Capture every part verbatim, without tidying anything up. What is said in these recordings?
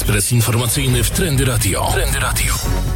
Ekspres informacyjny w Trendy Radio. Trendy Radio.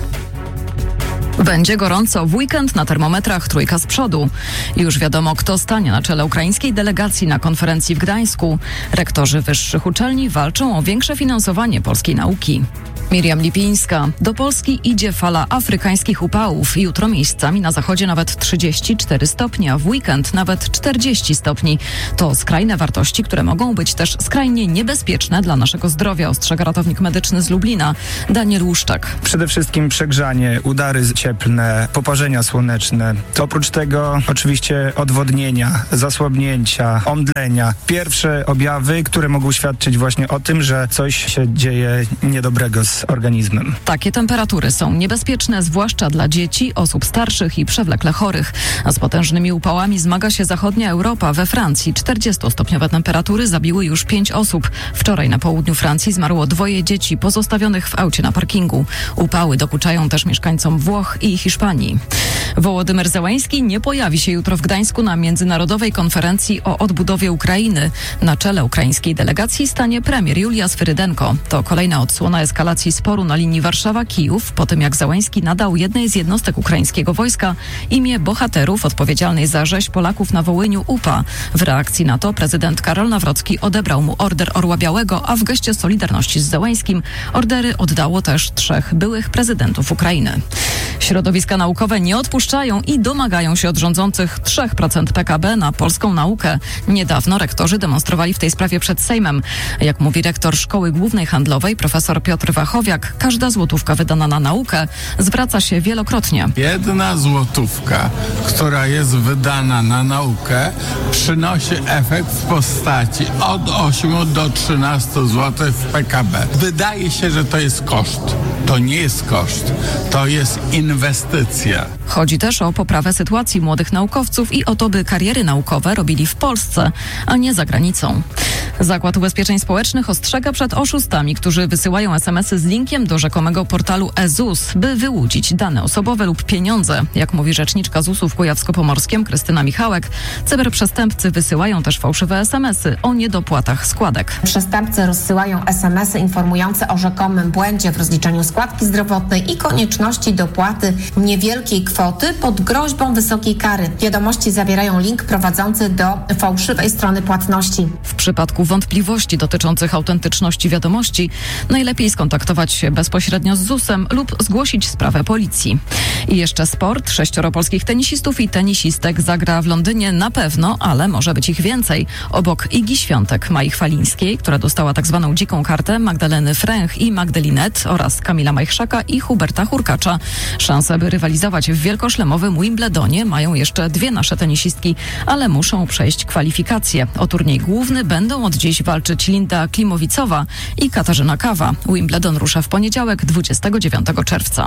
Będzie gorąco w weekend, na termometrach trójka z przodu. Już wiadomo, kto stanie na czele ukraińskiej delegacji na konferencji w Gdańsku. Rektorzy wyższych uczelni walczą o większe finansowanie polskiej nauki. Miriam Lipińska. Do Polski idzie fala afrykańskich upałów. Jutro miejscami na zachodzie nawet trzydzieści cztery stopnie, a w weekend nawet czterdzieści stopni. To skrajne wartości, które mogą być też skrajnie niebezpieczne dla naszego zdrowia, ostrzega ratownik medyczny z Lublina, Daniel Łuszczak. Przede wszystkim przegrzanie, udary cieplne, poparzenia słoneczne. To oprócz tego oczywiście odwodnienia, zasłabnięcia, omdlenia. Pierwsze objawy, które mogą świadczyć właśnie o tym, że coś się dzieje niedobrego z organizmem. Takie temperatury są niebezpieczne, zwłaszcza dla dzieci, osób starszych i przewlekle chorych. A z potężnymi upałami zmaga się zachodnia Europa. We Francji czterdziestostopniowe temperatury zabiły już pięć osób. Wczoraj na południu Francji zmarło dwoje dzieci pozostawionych w aucie na parkingu. Upały dokuczają też mieszkańcom Włoch i Hiszpanii. Wołodymyr Zełański nie pojawi się jutro w Gdańsku na międzynarodowej konferencji o odbudowie Ukrainy. Na czele ukraińskiej delegacji stanie premier Julia Swyrydenko. To kolejna odsłona eskalacji sporu na linii Warszawa-Kijów, po tym jak Zełański nadał jednej z jednostek ukraińskiego wojska imię bohaterów odpowiedzialnej za rzeź Polaków na Wołyniu U P A. W reakcji na to prezydent Karol Nawrocki odebrał mu Order Orła Białego, a w geście solidarności z Zełańskim ordery oddało też trzech byłych prezydentów Ukrainy. Środowiska naukowe nie odpuszczają i domagają się od rządzących trzy procent P K B na polską naukę. Niedawno rektorzy demonstrowali w tej sprawie przed Sejmem. Jak mówi rektor Szkoły Głównej Handlowej profesor Piotr Wachowiak, każda złotówka wydana na naukę zwraca się wielokrotnie. Jedna złotówka, która jest wydana na naukę, przynosi efekt w postaci od ośmiu do trzynastu złotych w P K B. Wydaje się, że to jest koszt. To nie jest koszt. To jest inwestycja. Chodzi też o poprawę sytuacji młodych naukowców i o to, by kariery naukowe robili w Polsce, a nie za granicą. Zakład Ubezpieczeń Społecznych ostrzega przed oszustami, którzy wysyłają es em esy z linkiem do rzekomego portalu e ZUS, by wyłudzić dane osobowe lub pieniądze. Jak mówi rzeczniczka zusu w Kujawsko-Pomorskiem Krystyna Michałek, cyberprzestępcy wysyłają też fałszywe es em esy o niedopłatach składek. Przestępcy rozsyłają es em esy informujące o rzekomym błędzie w rozliczeniu składki zdrowotnej i konieczności dopłaty niewielkiej kwoty pod groźbą wysokiej kary. Wiadomości zawierają link prowadzący do fałszywej strony płatności. W przypadku wątpliwości dotyczących autentyczności wiadomości najlepiej skontaktować się bezpośrednio z zusem lub zgłosić sprawę policji. I jeszcze sport. Sześcioro polskich tenisistów i tenisistek zagra w Londynie na pewno, ale może być ich więcej. Obok Igi Świątek, Mai Chwalińskiej, która dostała tak zwaną dziką kartę, Magdaleny Fręch i Magdalinet oraz Kamila Majchrzaka i Huberta Hurkacza. Szanse, by rywalizować w wielkoszlemowym Wimbledonie mają jeszcze dwie nasze tenisistki, ale muszą przejść kwalifikacje. O turniej główny będą od dziś walczyć Linda Klimowicowa i Katarzyna Kawa. Wimbledon rusza w poniedziałek, dwudziestego dziewiątego czerwca.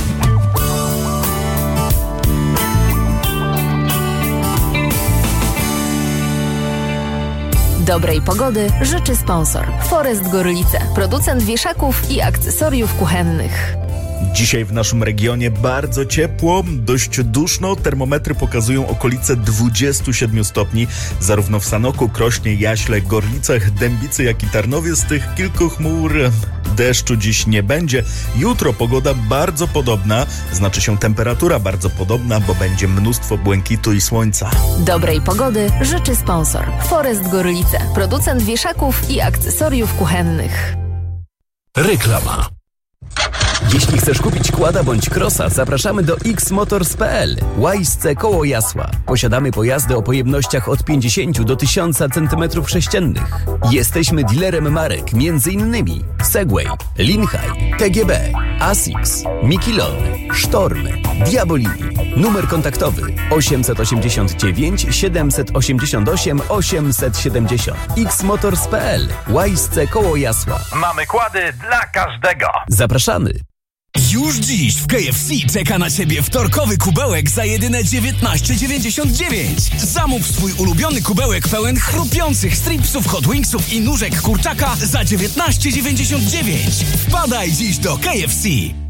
Dobrej pogody życzy sponsor Forest Gorlice, producent wieszaków i akcesoriów kuchennych. Dzisiaj w naszym regionie bardzo ciepło, dość duszno. Termometry pokazują okolice dwudziestu siedmiu stopni. Zarówno w Sanoku, Krośnie, Jaśle, Gorlicach, Dębicy, jak i Tarnowie z tych kilku chmur deszczu dziś nie będzie. Jutro pogoda bardzo podobna, znaczy się temperatura bardzo podobna, bo będzie mnóstwo błękitu i słońca. Dobrej pogody życzy sponsor Forest Gorlice, producent wieszaków i akcesoriów kuchennych. Reklama. Jeśli chcesz kupić quada bądź crossa, zapraszamy do x motors kropka p l. Łajsce koło Jasła. Posiadamy pojazdy o pojemnościach od pięćdziesięciu do tysiąca centymetrów sześciennych. Jesteśmy dealerem marek między innymi Segway, Linhai, T G B, Asics, Mikilon, Sztorm, Diabolini. Numer kontaktowy osiemset osiemdziesiąt dziewięć siedemset osiemdziesiąt osiem osiemset siedemdziesiąt. x motors kropka p l. Łajsce koło Jasła. Mamy kłady dla każdego. Zapraszamy. Już dziś w K F C czeka na Ciebie wtorkowy kubełek za jedyne dziewiętnaście dziewięćdziesiąt dziewięć. Zamów swój ulubiony kubełek pełen chrupiących stripsów, hot wingsów i nóżek kurczaka za dziewiętnaście dziewięćdziesiąt dziewięć. Wpadaj dziś do K F C.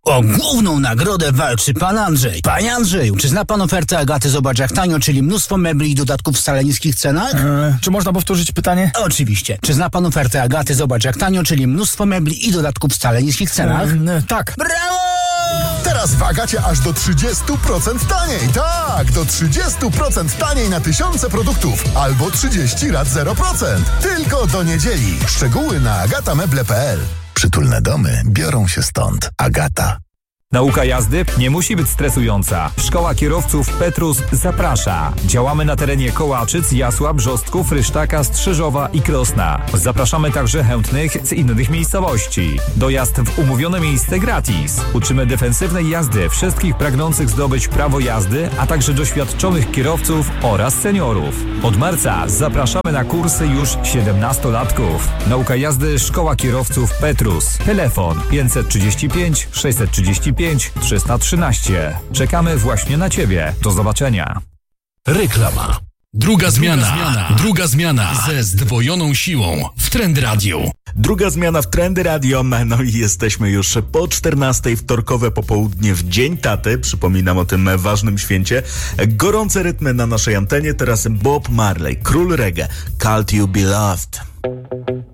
O główną nagrodę walczy pan Andrzej. Panie Andrzeju, czy zna pan ofertę Agaty Zobacz jak tanio, czyli mnóstwo mebli i dodatków w wcale niskich cenach? Eee, czy można powtórzyć pytanie? Oczywiście. Czy zna pan ofertę Agaty Zobacz jak tanio, czyli mnóstwo mebli i dodatków w wcale niskich cenach? Eee, tak. Brawo! Teraz w Agacie aż do trzydzieści procent taniej. Tak, do trzydzieści procent taniej na tysiące produktów. Albo trzydzieści lat zero procent. Tylko do niedzieli. Szczegóły na agatameble kropka p l. Przytulne domy biorą się stąd. Agata. Nauka jazdy nie musi być stresująca. Szkoła Kierowców Petrus zaprasza. Działamy na terenie Kołaczyc, Jasła, Brzostków, Rysztaka, Strzyżowa i Krosna. Zapraszamy także chętnych z innych miejscowości. Dojazd w umówione miejsce gratis. Uczymy defensywnej jazdy wszystkich pragnących zdobyć prawo jazdy, a także doświadczonych kierowców oraz seniorów. Od marca zapraszamy na kursy już siedemnastolatków. Nauka jazdy Szkoła Kierowców Petrus. Telefon pięćset trzydzieści pięć sześćset trzydzieści pięć trzysta trzynaście. Czekamy właśnie na Ciebie. Do zobaczenia. Reklama. Druga zmiana. Druga zmiana. Druga zmiana ze zdwojoną siłą w Trendy Radio. Druga zmiana w Trendy Radio. No i jesteśmy już po czternastej, wtorkowe popołudnie w Dzień Taty. Przypominam o tym ważnym święcie. Gorące rytmy na naszej antenie. Teraz Bob Marley, król reggae. Called You Beloved.